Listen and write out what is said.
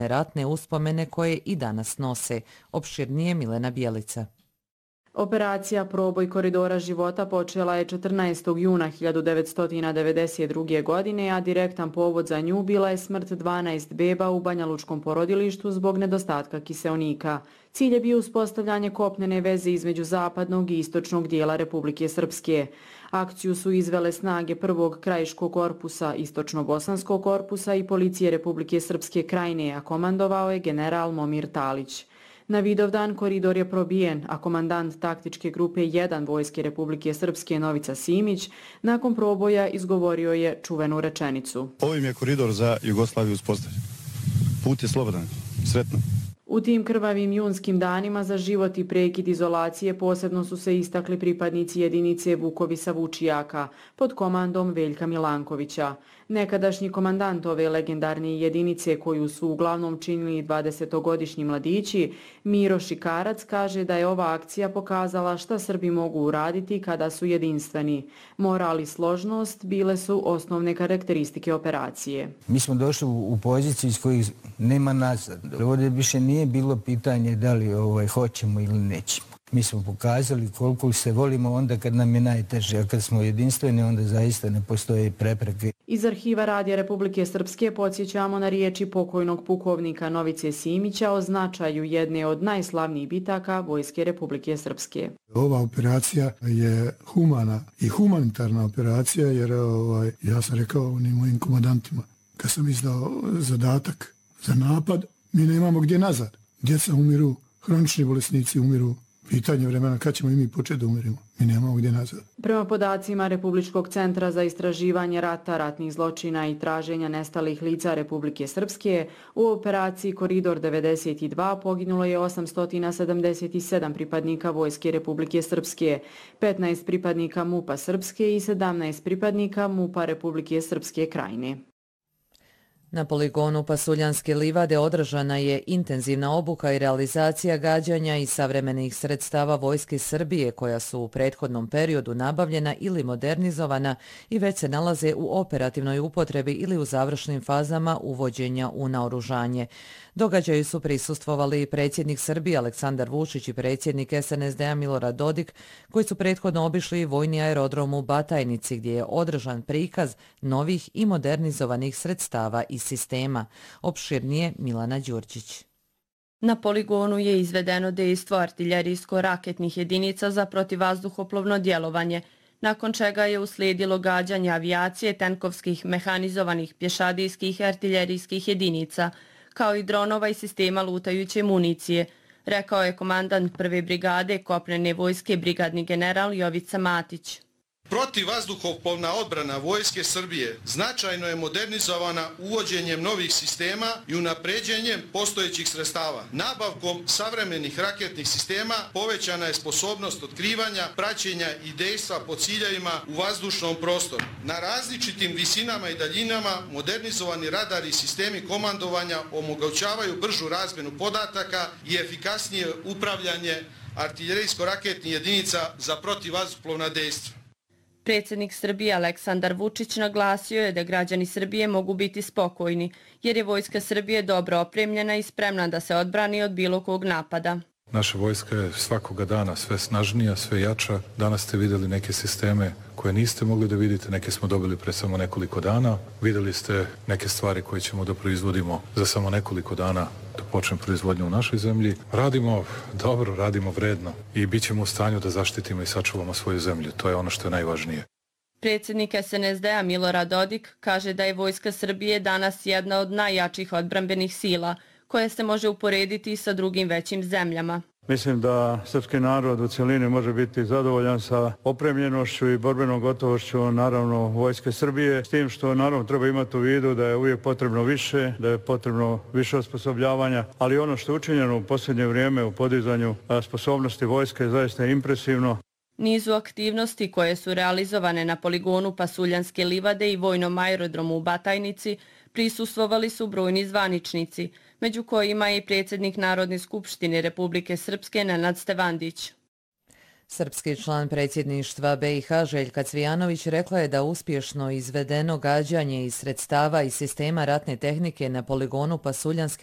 ratne uspomene koje i danas nose. Opširnije Milena Bjelica. Operacija Proboj koridora života počela je 14. juna 1992. godine, a direktan povod za nju bila je smrt 12 beba u banjalučkom porodilištu zbog nedostatka kiseonika. Cilj je bio uspostavljanje kopnene veze između zapadnog i istočnog dijela Republike Srpske. Akciju su izvele snage prvog krajiškog korpusa, istočno-bosanskog korpusa i policije Republike Srpske krajine, a komandovao je general Momir Talić. Na Vidovdan koridor je probijen, a komandant taktičke grupe 1 Vojske Republike Srpske Novica Simić nakon proboja izgovorio je čuvenu rečenicu. Ovim je koridor za Jugoslaviju uspostavljen. Put je slobodan. Sretno. U tim krvavim junskim danima za život i prekid izolacije posebno su se istakli pripadnici jedinice Vukovisa Vučijaka pod komandom Veljka Milankovića. Nekadašnji komandant ove legendarne jedinice koju su uglavnom činili 20-godišnji mladići, Miro Šikarac, kaže da je ova akcija pokazala šta Srbi mogu uraditi kada su jedinstveni. Moral i složnost bile su osnovne karakteristike operacije. Mi smo došli u poziciju iz kojih nema nazad. Ovdje više nije bilo pitanje da li hoćemo ili nećemo. Mi smo pokazali koliko se volimo onda kad nam je najteže, a kad smo jedinstveni onda zaista ne postoje prepreke. Iz arhiva Radija Republike Srpske podsjećamo na riječi pokojnog pukovnika Novice Simića o značaju jedne od najslavnijih bitaka Vojske Republike Srpske. Ova operacija je humana i humanitarna operacija jer ja sam rekao onim mojim komandantima kad sam izdao zadatak za napad, mi nemamo gdje nazad. Djeca umiru, hronični bolesnici umiru. Pitanje vremena kad ćemo i mi početi da umirimo. Mi nemamo gdje nazad. Prema podacima Republičkog centra za istraživanje rata, ratnih zločina i traženja nestalih lica Republike Srpske, u operaciji Koridor 92 poginulo je 877 pripadnika Vojske Republike Srpske, 15 pripadnika MUP-a Srpske i 17 pripadnika MUP-a Republike Srpske krajine. Na poligonu Pasuljanske livade održana je intenzivna obuka i realizacija gađanja i savremenih sredstava Vojske Srbije koja su u prethodnom periodu nabavljena ili modernizovana i već se nalaze u operativnoj upotrebi ili u završnim fazama uvođenja u naoružanje. Događaju su prisustvovali predsjednik Srbije Aleksandar Vučić i predsjednik SNSD-a Milorad Dodik, koji su prethodno obišli vojni aerodrom u Batajnici gdje je održan prikaz novih i modernizovanih sredstava i sistema. Opširnije Milana Đurđić. Na poligonu je izvedeno dejstvo artiljerijsko-raketnih jedinica za protivvazduhoplovno djelovanje, nakon čega je uslijedilo gađanje avijacije, tenkovskih, mehanizovanih, pješadijskih i artiljerijskih jedinica, kao i dronova i sistema lutajuće municije, rekao je komandant prve brigade kopnene vojske brigadni general Jovica Matić. Protivvazduhoplovna odbrana Vojske Srbije značajno je modernizovana uvođenjem novih sistema i unapređenjem postojećih sredstava. Nabavkom savremenih raketnih sistema povećana je sposobnost otkrivanja, praćenja i dejstva po ciljevima u vazdušnom prostoru. Na različitim visinama i daljinama modernizovani radari i sistemi komandovanja omogućavaju bržu razmjenu podataka i efikasnije upravljanje artiljerijsko-raketnih jedinica za protivvazduhoplovna dejstva. Predsjednik Srbije Aleksandar Vučić naglasio je da građani Srbije mogu biti spokojni, jer je Vojska Srbije dobro opremljena i spremna da se odbrani od bilo kog napada. Naša vojska je svakoga dana sve snažnija, sve jača. Danas ste vidjeli neke sisteme koje niste mogli da vidite, neke smo dobili pre samo nekoliko dana. Vidjeli ste neke stvari koje ćemo da proizvodimo za samo nekoliko dana da počne proizvodnja u našoj zemlji. Radimo dobro, radimo vredno i bit ćemo u stanju da zaštitimo i sačuvamo svoju zemlju. To je ono što je najvažnije. Predsjednik SNSD-a Milorad Dodik kaže da je Vojska Srbije danas jedna od najjačih odbrambenih sila, koje se može uporediti sa drugim većim zemljama. Mislim da srpski narod u cijelini može biti zadovoljan sa opremljenošću i borbenom gotovošću naravno Vojske Srbije, s tim što naravno treba imati u vidu da je uvijek potrebno više, da je potrebno više osposobljavanja, ali ono što je učinjeno u posljednje vrijeme u podizanju sposobnosti vojske je zaista impresivno. Nizu aktivnosti koje su realizovane na poligonu Pasuljanske livade i vojnom aerodromu u Batajnici prisustvovali su brojni zvaničnici, među kojima je i predsjednik Narodne skupštine Republike Srpske Nenad Stevandić. Srpski član predsjedništva BiH Željka Cvijanović rekla je da uspješno izvedeno gađanje iz sredstava i sistema ratne tehnike na poligonu Pasuljanske